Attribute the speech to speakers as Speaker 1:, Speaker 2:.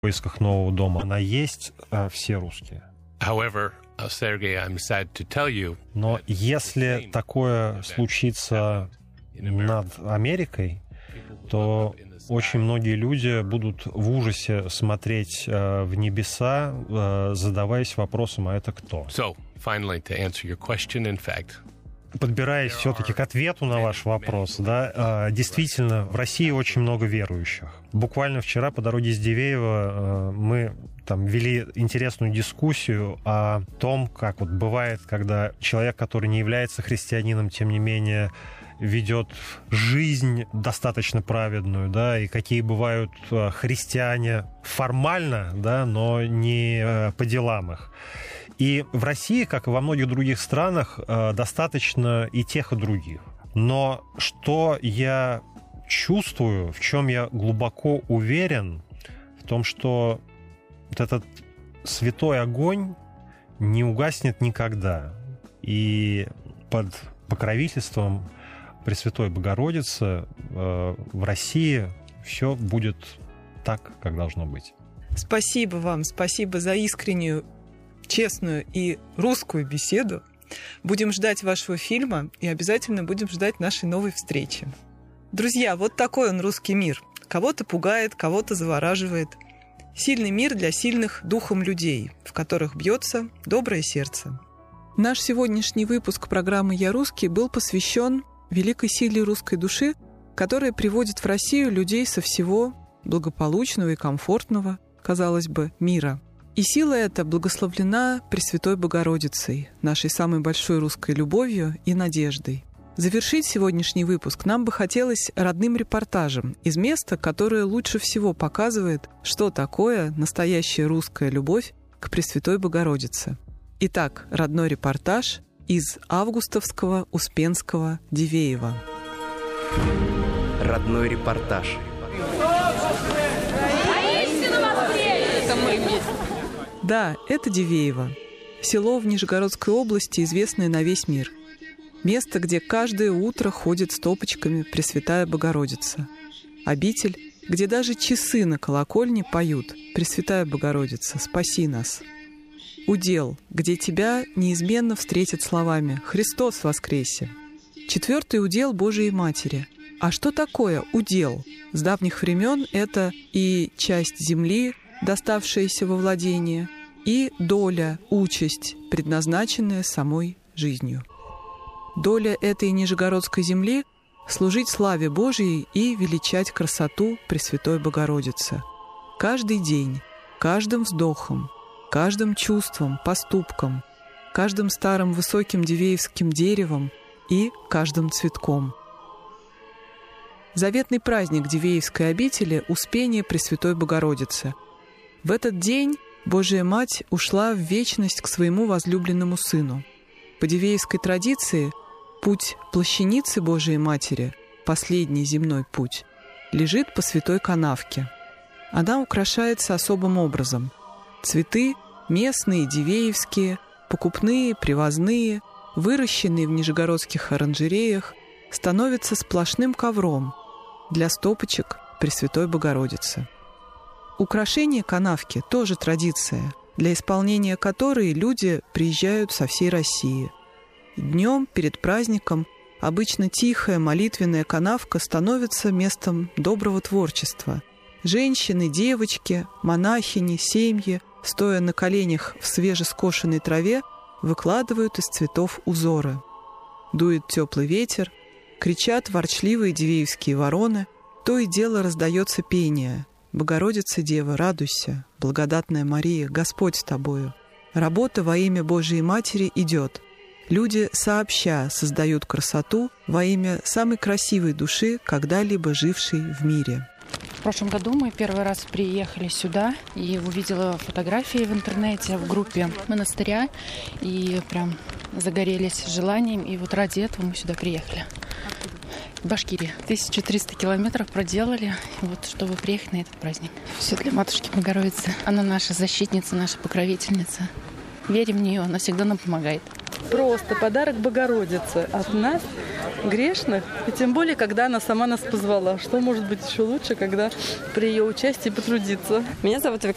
Speaker 1: поисках нового дома. Она есть, все русские.
Speaker 2: However, Sergey, I'm sad to tell you.
Speaker 1: Но если такое случится над Америкой, то очень многие люди будут в ужасе смотреть в небеса, задаваясь вопросом, а это кто?
Speaker 2: So, finally, to answer your question, in fact,
Speaker 1: подбираясь все-таки к ответу на ваш вопрос, да, действительно, в России очень много верующих. Буквально вчера по дороге с Дивеево мы там вели интересную дискуссию о том, как вот бывает, когда человек, который не является христианином, тем не менее ведет жизнь достаточно праведную, да, и какие бывают христиане формально, да, но не по делам их. И в России, как и во многих других странах, достаточно и тех, и других. Но что я чувствую, в чем я глубоко уверен, в том, что вот этот святой огонь не угаснет никогда. И под покровительством Пресвятой Богородицы в России все будет так, как должно быть.
Speaker 3: Спасибо вам, спасибо за искреннюю, честную и русскую беседу. Будем ждать вашего фильма и обязательно будем ждать нашей новой встречи. Друзья, вот такой он, русский мир. Кого-то пугает, кого-то завораживает. Сильный мир для сильных духом людей, в которых бьется доброе сердце. Наш сегодняшний выпуск программы «Я русский» был посвящен великой силе русской души, которая приводит в Россию людей со всего благополучного и комфортного, казалось бы, мира. И сила эта благословлена Пресвятой Богородицей, нашей самой большой русской любовью и надеждой. Завершить сегодняшний выпуск нам бы хотелось родным репортажем из места, которое лучше всего показывает, что такое настоящая русская любовь к Пресвятой Богородице. Итак, родной репортаж из августовского Успенского Дивеева.
Speaker 4: Родной репортаж.
Speaker 3: Да, это Дивеево. Село в Нижегородской области, известное на весь мир. Место, где каждое утро ходит с топочками Пресвятая Богородица. Обитель, где даже часы на колокольне поют «Пресвятая Богородица, спаси нас». Удел, где тебя неизменно встретят словами «Христос воскресе». Четвертый удел Божией Матери. А что такое удел? С давних времен это и часть земли, доставшаяся во владение, и доля, участь, предназначенная самой жизнью. Доля этой нижегородской земли — служить славе Божией и величать красоту Пресвятой Богородицы. Каждый день, каждым вздохом, каждым чувством, поступком, каждым старым высоким дивеевским деревом и каждым цветком. Заветный праздник Дивеевской обители — Успение Пресвятой Богородицы. В этот день Божия Мать ушла в вечность к своему возлюбленному Сыну. По дивеевской традиции путь плащаницы Божией Матери, последний земной путь, лежит по святой канавке. Она украшается особым образом. Цветы местные, дивеевские, покупные, привозные, выращенные в нижегородских оранжереях, становятся сплошным ковром для стопочек Пресвятой Богородицы. Украшение канавки – тоже традиция, для исполнения которой люди приезжают со всей России. Днем перед праздником обычно тихая молитвенная канавка становится местом доброго творчества. Женщины, девочки, монахини, семьи, стоя на коленях в свежескошенной траве, выкладывают из цветов узоры. Дует теплый ветер, кричат ворчливые дивеевские вороны, то и дело раздается пение: «Богородица Дева, радуйся, благодатная Мария, Господь с тобою». Работа во имя Божией Матери идет. Люди сообща создают красоту во имя самой красивой души, когда-либо жившей в мире.
Speaker 5: В прошлом году мы первый раз приехали сюда и увидела фотографии в интернете в группе монастыря и прям загорелись желанием, и вот ради этого мы сюда приехали. Башкирия. 1300 километров проделали, вот, чтобы приехать на этот праздник. Все для Матушки Богородицы. Она наша защитница, наша покровительница. Верим в нее, она всегда нам помогает.
Speaker 6: Просто подарок Богородице от нас, грешных, и тем более, когда она сама нас позвала. Что может быть еще лучше, когда при ее участии потрудиться?
Speaker 7: Меня зовут Виктория.